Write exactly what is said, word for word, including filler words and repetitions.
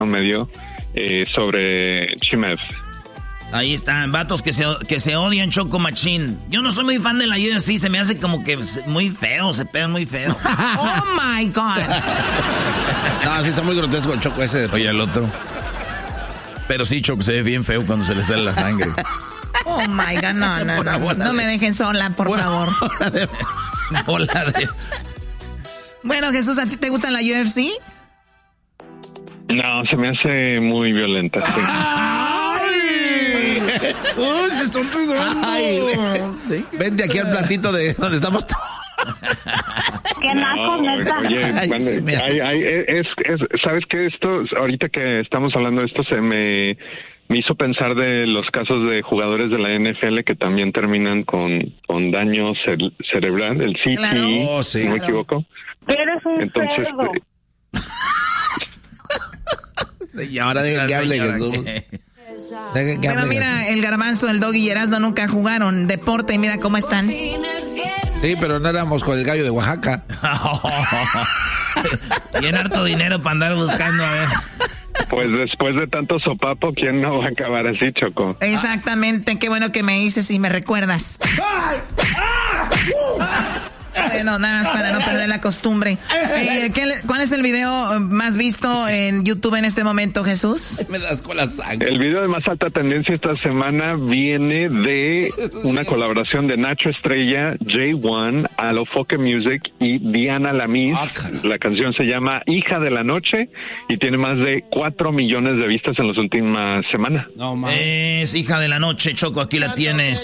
me dio eh, sobre Chimev. Ahí están, vatos que se, que se odian, Choco Machín. Yo no soy muy fan de la U F C, se me hace como que muy feo, se pegan muy feo. ¡Oh, my God! No, sí está muy grotesco el Choco ese. De... Oye, el otro. Pero sí, Choco, se ve bien feo cuando se le sale la sangre. Oh, my God, no, no, no. No, no me dejen sola, por Pura favor. Bola de... Bola de... Bueno, Jesús, ¿a ti te gusta la U F C? No, se me hace muy violenta, sí. ¡Uy, se están pegando! Ay, vente aquí al platito de donde estamos todos. ¡Qué naco, neta! Oye, Ay, mande, sí, me... ay, ay, es, es, ¿sabes qué? Esto, ahorita que estamos hablando de esto, se me, me hizo pensar de los casos de jugadores de la N F L que también terminan con, con daño cere- cerebral, el C T E, Claro. Oh, sí. si no me Claro. equivoco. Eres un Entonces, cerdo. eh, Señora, deja que hable, Jesús. Deja que Pero hable, mira, Jesús. el Garbanzo, el Doggy y Erasmo nunca jugaron deporte y mira cómo están. Sí, pero no éramos con el gallo de Oaxaca. Bien harto dinero para andar buscando, a ver. pues después de tanto sopapo, ¿quién no va a acabar así, Choco? Exactamente, qué bueno que me dices y me recuerdas. Bueno, nada más para no perder la costumbre. Eh, ¿qué le- ¿Cuál es el video más visto en YouTube en este momento, Jesús? Me das con la sangre. El video de más alta tendencia esta semana viene de una colaboración de Nacho Estrella, J uno, Alofoque Music y Diana Lamiz. Ah, caray. La canción se llama Hija de la Noche y tiene más de cuatro millones de vistas en las últimas semanas. No, man. Es hija de la noche, Choco, aquí la tienes.